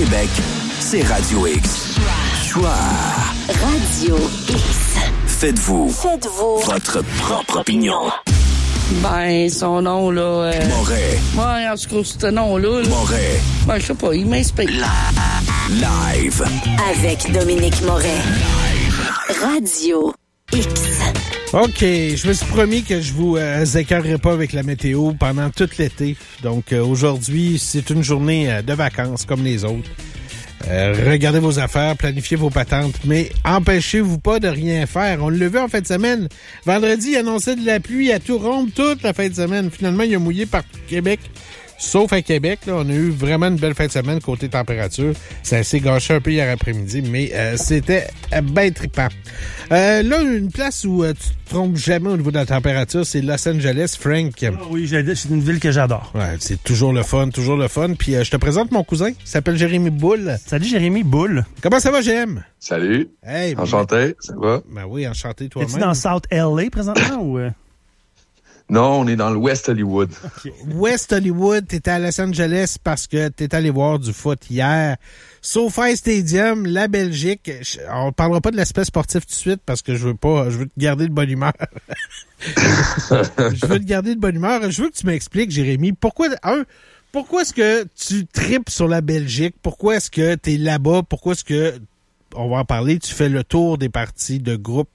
Québec, c'est Radio X. Choix. Radio X. Faites-vous votre propre opinion. Ben, son nom, là... Moret. Ouais, en tout cas, ce nom-là... Moret. Ben, je sais pas, il m'inspire. Live. Avec Dominique Moret. Radio X. OK, je me suis promis que je vous écœurerai pas avec la météo pendant tout l'été. Donc, aujourd'hui, c'est une journée de vacances comme les autres. Regardez vos affaires, planifiez vos patentes, mais empêchez-vous pas de rien faire. On l'a vu en fin de semaine. Vendredi, il annonçait de la pluie à tout rompre toute la fin de semaine. Finalement, il a mouillé partout au Québec, sauf à Québec. Là, on a eu vraiment une belle fin de semaine côté température. Ça s'est gâché un peu hier après-midi, mais c'était bien trippant. Là, une place où tu te trompes jamais au niveau de la température, c'est Los Angeles, Frank. Oh oui, c'est une ville que j'adore. Ouais, c'est toujours le fun. Puis je te présente mon cousin, il s'appelle Jérémy Boule. Salut Jérémy Boule. Comment ça va, JM? Salut. Hey, enchanté, ça va? Ben oui, enchanté toi-même. Es-tu dans South LA présentement ou... Non, on est dans le West Hollywood. Okay. West Hollywood, t'étais à Los Angeles parce que t'es allé voir du foot hier. SoFi Stadium, la Belgique. On parlera pas de l'aspect sportif tout de suite parce que je veux te garder de bonne humeur. Je veux que tu m'expliques, Jérémy, pourquoi est-ce que tu tripes sur la Belgique? Pourquoi est-ce que t'es là-bas? Pourquoi est-ce que, on va en parler, tu fais le tour des parties de groupe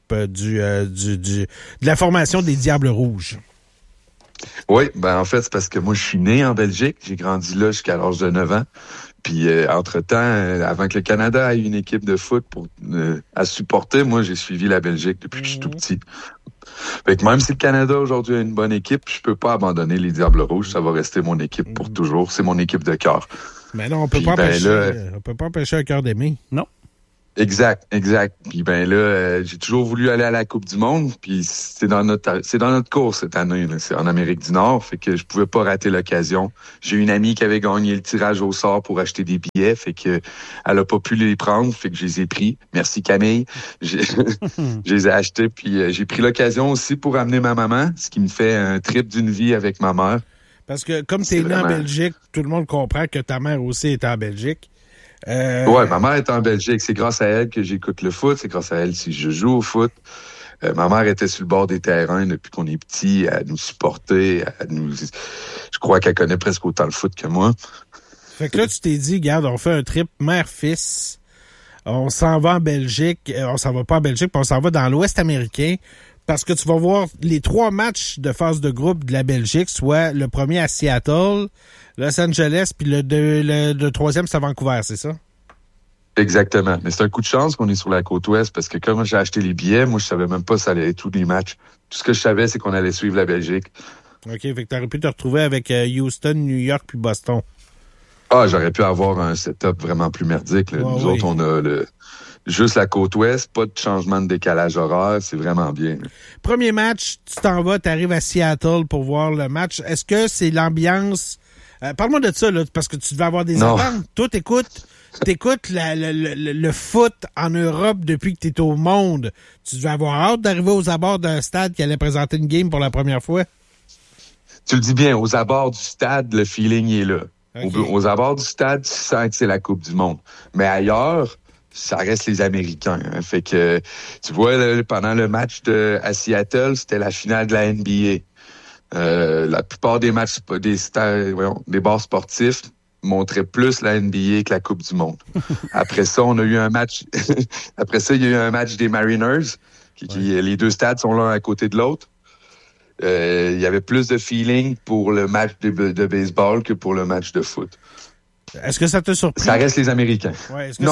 de la formation des Diables Rouges? Oui, ben en fait, c'est parce que moi, je suis né en Belgique. J'ai grandi là jusqu'à l'âge de 9 ans. Puis, entre-temps, avant que le Canada ait une équipe de foot à supporter, moi, j'ai suivi la Belgique depuis que je suis tout petit. Fait que même si le Canada aujourd'hui a une bonne équipe, je peux pas abandonner les Diables Rouges. Ça va rester mon équipe pour toujours. C'est mon équipe de cœur. Mais non, on peut pas empêcher un cœur d'aimer. Non. Exact. Puis ben là, j'ai toujours voulu aller à la Coupe du Monde, puis c'est dans notre course cette année, là. C'est en Amérique du Nord, fait que je pouvais pas rater l'occasion. J'ai une amie qui avait gagné le tirage au sort pour acheter des billets, fait que elle a pas pu les prendre, fait que je les ai pris. Merci Camille. Je les ai achetés, puis j'ai pris l'occasion aussi pour amener ma maman, ce qui me fait un trip d'une vie avec ma mère. Parce que comme t'es né en Belgique, tout le monde comprend que ta mère aussi est en Belgique. Ouais, ma mère est en Belgique. C'est grâce à elle que j'écoute le foot. C'est grâce à elle si je joue au foot. Ma mère était sur le bord des terrains depuis qu'on est petit, à nous supporter, je crois qu'elle connaît presque autant le foot que moi. Fait que là, tu t'es dit, regarde, on fait un trip mère-fils. On s'en va en Belgique. On s'en va pas en Belgique, puis on s'en va dans l'Ouest américain. Parce que tu vas voir les 3 matchs de phase de groupe de la Belgique, soit le premier à Seattle, Los Angeles, puis le troisième, c'est à Vancouver, c'est ça? Exactement. Mais c'est un coup de chance qu'on est sur la côte ouest, parce que comme j'ai acheté les billets, moi, je savais même pas ça allait être tous les matchs. Tout ce que je savais, c'est qu'on allait suivre la Belgique. OK, fait que t'aurais pu te retrouver avec Houston, New York, puis Boston. Ah, j'aurais pu avoir un setup vraiment plus merdique, là. Nous autres, on a juste la côte ouest, pas de changement de décalage horaire, c'est vraiment bien. Premier match, tu t'en vas, t'arrives à Seattle pour voir le match. Est-ce que c'est l'ambiance... parle-moi de ça, là, parce que tu devais avoir des attentes. Toi, t'écoutes le foot en Europe depuis que t'es au monde. Tu devais avoir hâte d'arriver aux abords d'un stade qui allait présenter une game pour la première fois? Tu le dis bien, aux abords du stade, le feeling est là. Okay. Aux abords du stade, tu sens que c'est la Coupe du Monde. Mais ailleurs... ça reste les Américains. Hein. Fait que, tu vois, là, pendant le match à Seattle, c'était la finale de la NBA. La plupart des matchs, des bars sportifs montraient plus la NBA que la Coupe du Monde. Après ça, on a eu un match. Après ça, il y a eu un match des Mariners. Les 2 stades sont l'un à côté de l'autre. Il y avait plus de feeling pour le match de baseball que pour le match de foot. Est-ce que ça te surprend? Ça reste les Américains. Ouais, est-ce que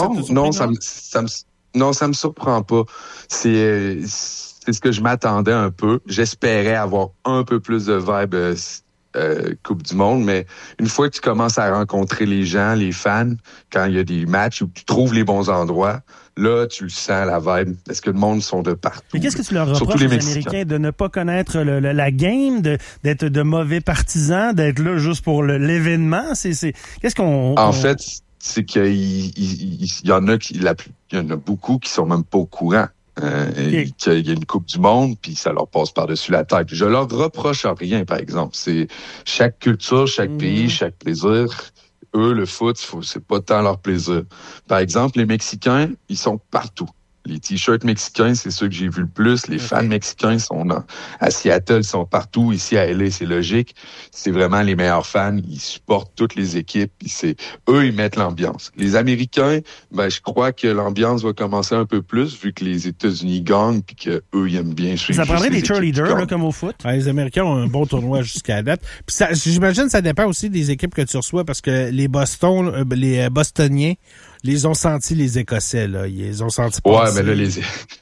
ça me surprend pas. C'est ce que je m'attendais un peu. J'espérais avoir un peu plus de vibe Coupe du Monde, mais une fois que tu commences à rencontrer les gens, les fans, quand il y a des matchs où tu trouves les bons endroits, là, tu le sens, la vibe, parce que le monde sont de partout. Mais qu'est-ce que tu leur reproches aux Américains? De ne pas connaître la game, d'être de mauvais partisans, d'être là juste pour l'événement? Qu'est-ce qu'on... En fait, c'est qu'il y en a beaucoup qui sont même pas au courant. Qu'il y a une Coupe du Monde, puis ça leur passe par-dessus la tête. Je leur reproche rien, par exemple. C'est chaque culture, chaque pays, chaque plaisir eux, le foot, c'est pas tant leur plaisir. Par exemple, les Mexicains, ils sont partout. Les t-shirts mexicains, c'est ceux que j'ai vus le plus. Les fans mexicains à Seattle, ils sont partout. Ici, à LA, c'est logique. C'est vraiment les meilleurs fans. Ils supportent toutes les équipes. Eux, ils mettent l'ambiance. Les Américains, je crois que l'ambiance va commencer un peu plus, vu que les États-Unis gagnent puis qu'eux, ils aiment bien suivre. Ça prendrait des cheerleaders, là, comme au foot. Ouais, les Américains ont un bon tournoi jusqu'à la date. Puis j'imagine que ça dépend aussi des équipes que tu reçois, parce que les Bostoniens, les ont sentis, les Écossais, là. Ils les ont sentis passer. Ouais, mais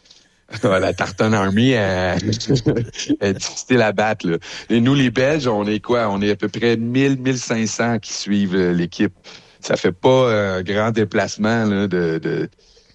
là, la Tartan Army, elle est difficile à battre, là. Et nous, les Belges, on est quoi? On est à peu près 1500 qui suivent l'équipe. Ça fait pas un grand déplacement, là, de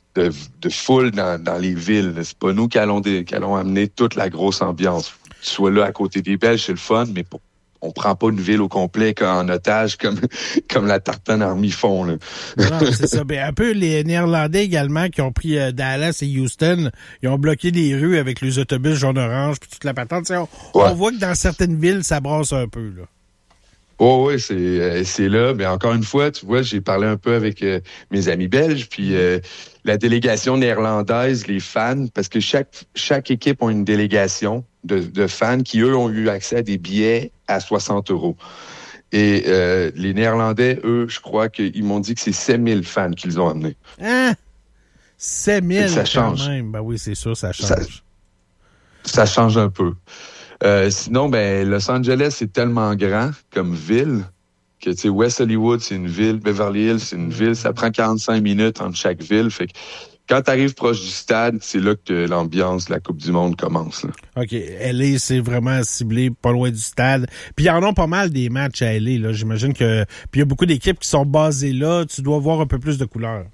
foule dans les villes. C'est pas nous qui allons amener toute la grosse ambiance. Soit là, à côté des Belges, c'est le fun, mais on prend pas une ville au complet en otage comme la Tartan Army font, là. Non, c'est ça. Ben, un peu les Néerlandais également qui ont pris Dallas et Houston, ils ont bloqué les rues avec les autobus jaune-orange puis toute la patente. On voit que dans certaines villes, ça brasse un peu, là. Oh oui, c'est là. Mais encore une fois, tu vois, j'ai parlé un peu avec mes amis belges, puis la délégation néerlandaise, les fans, parce que chaque équipe a une délégation de fans qui, eux, ont eu accès à des billets à 60 €. Et les Néerlandais, eux, je crois qu'ils m'ont dit que c'est 7000 fans qu'ils ont amenés. Hein? 7000 ça change. Quand même. Ben oui, c'est sûr, ça change. Ça change un peu. Sinon, Los Angeles, c'est tellement grand comme ville que, tu sais, West Hollywood, c'est une ville, Beverly Hills, c'est une ville, ça prend 45 minutes entre chaque ville. Fait que quand tu arrives proche du stade, c'est là que l'ambiance de la Coupe du Monde commence, là. OK. LA, c'est vraiment ciblé pas loin du stade. Puis, il y en a pas mal des matchs à LA, là. J'imagine que... Puis, il y a beaucoup d'équipes qui sont basées là. Tu dois voir un peu plus de couleurs.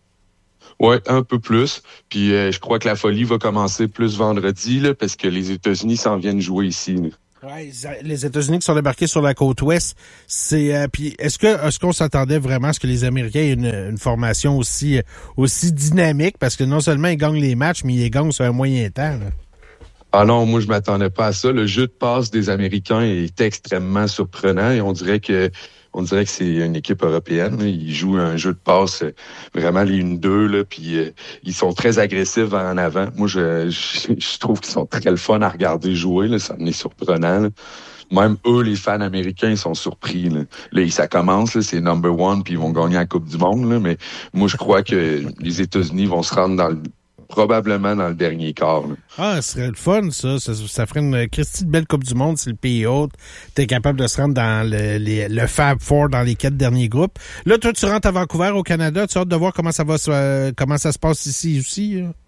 Oui, un peu plus. Puis je crois que la folie va commencer plus vendredi, là, parce que les États-Unis s'en viennent jouer ici, là. Ouais, les États-Unis qui sont débarqués sur la côte ouest, c'est puis est-ce qu'on s'attendait vraiment à ce que les Américains aient une formation aussi dynamique, parce que non seulement ils gagnent les matchs, mais ils les gagnent sur un moyen temps, là. Ah non, moi je m'attendais pas à ça. Le jeu de passe des Américains est extrêmement surprenant et on dirait que c'est une équipe européenne, là. Ils jouent un jeu de passe vraiment les 1-2, là, puis ils sont très agressifs en avant. Moi, je trouve qu'ils sont très le fun à regarder jouer, là. Ça en est surprenant, là. Même eux, les fans américains, ils sont surpris, là. Là, ça commence, là, c'est number one, puis ils vont gagner la Coupe du Monde, là. Mais moi, je crois que les États-Unis vont se rendre probablement dans le dernier quart, là. Ah, ce serait le fun, ça. Ça ferait une Christie de belle Coupe du Monde si le pays hôte t'es capable de se rendre dans le Fab Four dans les 4 derniers groupes. Là, toi, tu rentres à Vancouver, au Canada. Tu as hâte de voir comment ça se passe ici aussi, là?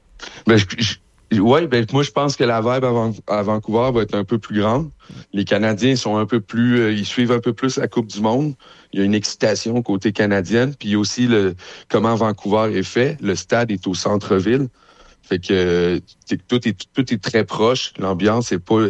Moi, je pense que la vibe à Vancouver va être un peu plus grande. Les Canadiens sont un peu plus... ils suivent un peu plus la Coupe du Monde. Il y a une excitation côté canadienne. Puis il y a aussi comment Vancouver est fait. Le stade est au centre-ville. Fait que tout est très proche. L'ambiance est pas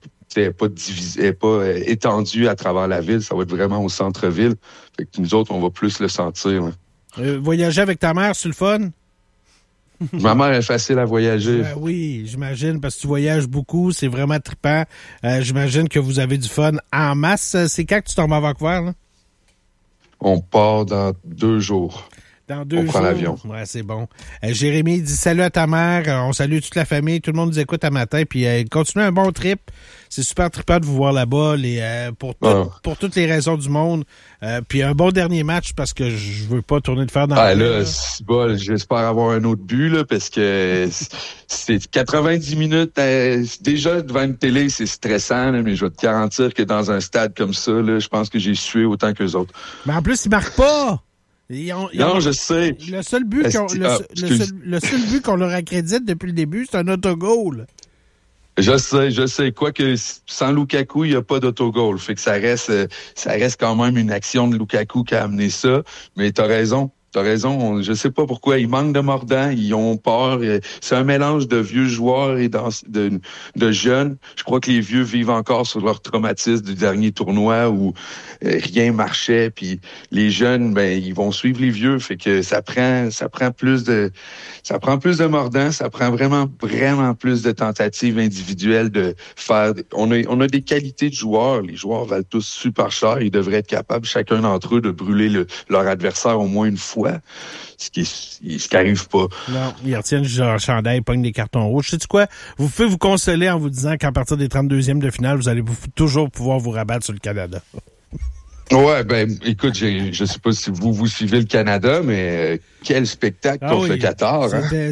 étendue à travers la ville. Ça va être vraiment au centre-ville. Fait que nous autres, on va plus le sentir, là. Voyager avec ta mère, c'est le fun? Ma mère est facile à voyager. Oui, j'imagine, parce que tu voyages beaucoup, c'est vraiment trippant. J'imagine que vous avez du fun en masse. C'est quand que tu tombes à Vancouver, là? On part dans 2 jours. Dans 2 jours. On prend l'avion. Ouais, c'est bon. Jérémy dit salut à ta mère. On salue toute la famille. Tout le monde nous écoute à matin. Puis continue un bon trip. C'est super trippant de vous voir là-bas. Pour toutes les raisons du monde. Puis un bon dernier match parce que je veux pas tourner de fer dans le là, c'est bon, j'espère avoir un autre but, là, parce que c'est 90 minutes. Déjà, devant une télé, c'est stressant, là, mais je vais te garantir que dans un stade comme ça, là, je pense que j'ai sué autant qu'eux autres. Mais en plus, ils marquent pas! Non, je sais. Le seul but qu'on leur accrédite depuis le début, c'est un autogol. Je sais. Quoique, sans Lukaku, il n'y a pas d'autogol. Fait que ça reste quand même une action de Lukaku qui a amené ça. Mais t'as raison. T'as raison. Je sais pas pourquoi. Ils manquent de mordants. Ils ont peur. C'est un mélange de vieux joueurs et de jeunes. Je crois que les vieux vivent encore sur leur traumatisme du dernier tournoi où rien marchait. Puis les jeunes, ben, ils vont suivre les vieux. Fait que ça prend plus de mordants. Ça prend vraiment plus de tentatives individuelles de faire. On a des qualités de joueurs. Les joueurs valent tous super cher. Ils devraient être capables, chacun d'entre eux, de brûler leur adversaire au moins une fois. Ce qui arrive pas. Non, ils retiennent leur chandail, pognent des cartons rouges. Sais-tu quoi? Vous pouvez vous consoler en vous disant qu'à partir des 32e de finale, vous allez toujours pouvoir vous rabattre sur le Canada. Ouais, ben, écoute, je sais pas si vous suivez le Canada, mais quel spectacle contre le Qatar.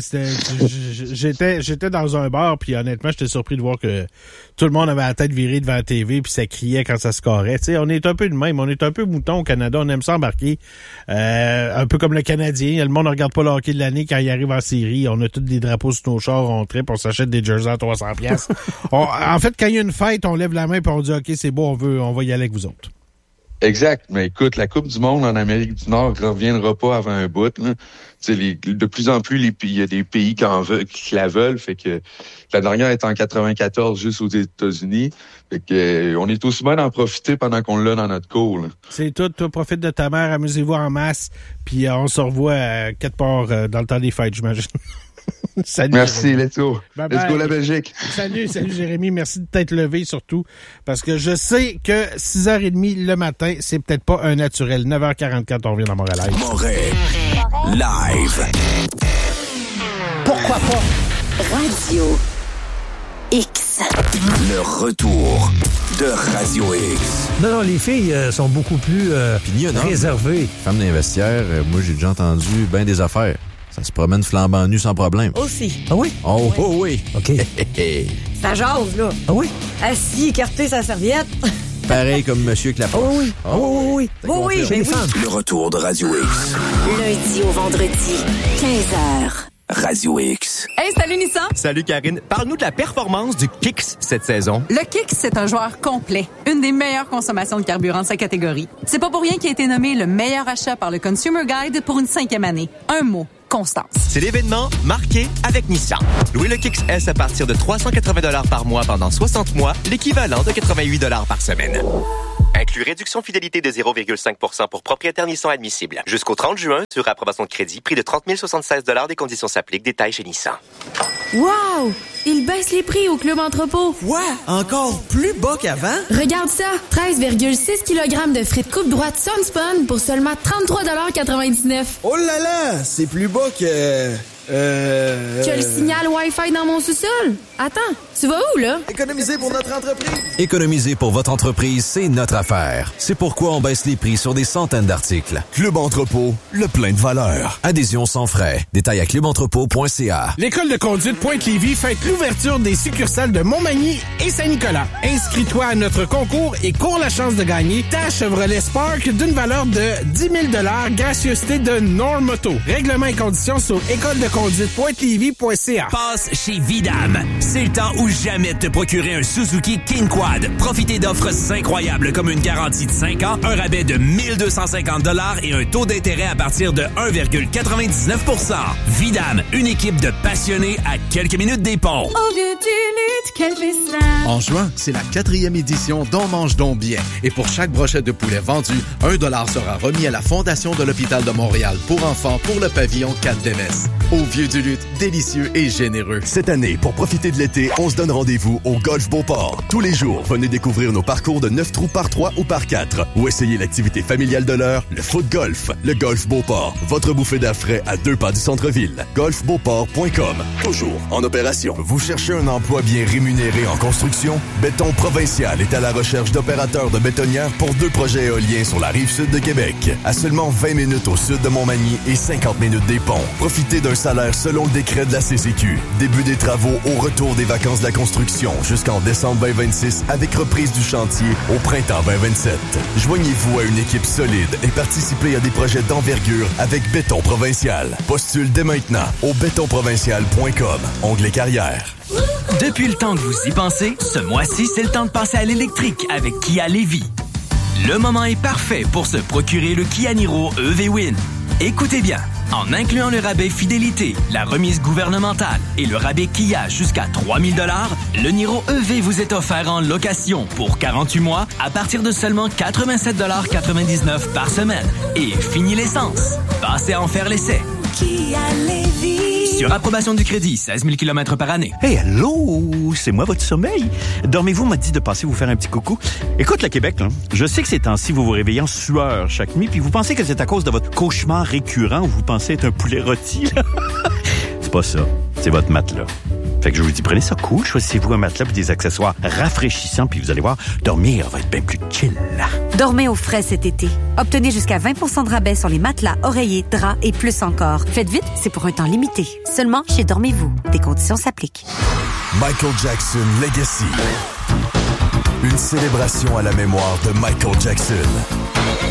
J'étais dans un bar, puis honnêtement, j'étais surpris de voir que tout le monde avait la tête virée devant la TV, puis ça criait quand ça scorait. Tu sais, on est un peu de même, on est un peu mouton au Canada, on aime ça embarquer. Un peu comme le Canadien, le monde ne regarde pas le hockey de l'année quand il arrive en série. On a tous des drapeaux sur nos chars, on tripe, on s'achète des jerseys à 300$. En fait, quand il y a une fête, on lève la main, puis on dit « OK, c'est beau, on va y aller avec vous autres ». Exact. Mais écoute, la Coupe du monde en Amérique du Nord ne reviendra pas avant un bout. Là. De plus en plus, il y a des pays qui la veulent. Fait que la dernière est en 94, juste aux États-Unis. Fait que on est aussi bien d'en profiter pendant qu'on l'a dans notre cour. Là. C'est tout. Toi, profite de ta mère, amusez-vous en masse. Puis on se revoit à quelque part dans le temps des fêtes, j'imagine. Salut. Merci, let's go. Bye let's bye. go la Belgique. Salut Jérémy. Merci de t'être levé surtout. Parce que je sais que 6h30 le matin, c'est peut-être pas un naturel. 9h44, on revient dans Montréal Live. Montréal Live. Pourquoi pas? Radio X. Le retour de Radio X. Non, les filles sont beaucoup plus réservées. Femme d'investiaire, moi j'ai déjà entendu bien des affaires. Ça se promène flambant nu sans problème. Aussi. Ah oui? Oh, oui. Oh oui. OK. Ça jase, là. Ah oui? Assis, écarté sa serviette. Pareil comme monsieur avec la poche. Oh oui. Oh oui. Oui, Chez les femmes. Le retour de Radio X. Lundi au vendredi, 15h. Radio X. Hey, salut Nissan! Salut Karine. Parle-nous de la performance du Kicks cette saison. Le Kicks, c'est un joueur complet. Une des meilleures consommations de carburant de sa catégorie. C'est pas pour rien qu'il a été nommé le meilleur achat par le Consumer Guide pour une 5e année. Un mot. Constance. C'est l'événement marqué avec Nissan. Louez le Kicks S à partir de 380$ par mois pendant 60 mois, l'équivalent de 88$ par semaine. Inclut réduction fidélité de 0,5% pour propriétaire Nissan admissible. Jusqu'au 30 juin, sur approbation de crédit, prix de 30 076$. Des conditions s'appliquent. Détails chez Nissan. Wow! Ils baissent les prix au Club Entrepôt. Ouais, encore plus bas qu'avant. Regarde ça, 13,6 kg de frites coupe droite Sunspun pour seulement 33,99$. Oh là là, c'est plus bas que... Que le signal Wi-Fi dans mon sous-sol. Attends, tu vas où, là? Économiser pour notre entreprise. Économiser pour votre entreprise, c'est notre affaire. C'est pourquoi on baisse les prix sur des centaines d'articles. Club Entrepôt, le plein de valeur. Adhésion sans frais. Détails à clubentrepôt.ca. L'École de conduite Pointe-Lévis fête l'ouverture des succursales de Montmagny et Saint-Nicolas. Inscris-toi à notre concours et cours la chance de gagner ta Chevrolet Spark d'une valeur de 10 000 $, gracieuseté de Normoto. Règlements et conditions sur écoledeconduite.lévis.ca. Passe chez Vidam. C'est le temps ou jamais de te procurer un Suzuki King Quad. Profitez d'offres incroyables comme une garantie de 5 ans, un rabais de 1 250 $ et un taux d'intérêt à partir de 1,99%. Vidam, une équipe de passionnés à quelques minutes des ponts. Au vieux du lutte, quel festin! En juin, c'est la 4e édition d'On mange donc bien. Et pour chaque brochette de poulet vendue, 1 $ sera remis à la Fondation de l'Hôpital de Montréal pour enfants pour le pavillon 4 d'MS. Au vieux du lutte, délicieux et généreux. Cette année, pour profiter de l'été, on se donne rendez-vous au Golf Beauport. Tous les jours, venez découvrir nos parcours de 9 trous par 3 ou par 4 ou essayez l'activité familiale de l'heure, le foot golf. Le Golf Beauport, votre bouffée d'air frais à 2 pas du centre-ville. golfbeauport.com. Toujours en opération. Vous cherchez un emploi bien rémunéré en construction? Béton Provincial est à la recherche d'opérateurs de bétonnières pour 2 projets éoliens sur la rive sud de Québec. À seulement 20 minutes au sud de Montmagny et 50 minutes des ponts. Profitez d'un salaire selon le décret de la CCQ. Début des travaux au retour des vacances de la construction jusqu'en décembre 2026 avec reprise du chantier au printemps 2027. Joignez-vous à une équipe solide et participez à des projets d'envergure avec Béton Provincial. Postule dès maintenant au bétonprovincial.com. Onglet carrière. Depuis le temps que vous y pensez, ce mois-ci, c'est le temps de passer à l'électrique avec Kia Lévis. Le moment est parfait pour se procurer le Kia Niro EV Win. Écoutez bien. En incluant le rabais fidélité, la remise gouvernementale et le rabais Kia jusqu'à 3 000 $, le Niro EV vous est offert en location pour 48 mois à partir de seulement 87,99 $ par semaine. Et fini l'essence. Passez à en faire l'essai. Kia Lévis. Sur approbation du crédit, 16 000 km par année. Hey, allô, c'est moi votre sommeil. Dormez-vous m'a dit de passer vous faire un petit coucou. Écoute, le Québec, là, je sais que ces temps-ci, vous vous réveillez en sueur chaque nuit, puis vous pensez que c'est à cause de votre cauchemar récurrent où vous pensez être un poulet rôti. C'est pas ça, c'est votre matelas. Fait que je vous dis, prenez ça cool, choisissez-vous un matelas et des accessoires rafraîchissants, puis vous allez voir, dormir va être bien plus chill. Dormez au frais cet été. Obtenez jusqu'à 20 % de rabais sur les matelas, oreillers, draps et plus encore. Faites vite, c'est pour un temps limité. Seulement chez Dormez-vous. Des conditions s'appliquent. Michael Jackson Legacy. Une célébration à la mémoire de Michael Jackson.